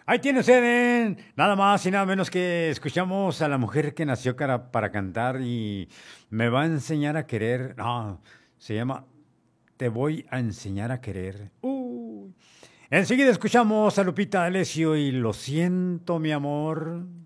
Ahí tiene usted, nada más y nada menos que escuchamos a la mujer que nació para cantar y me va a enseñar a querer. No, se llama Te voy a enseñar a querer. Enseguida escuchamos a Lupita D'Alessio y Lo siento, mi amor.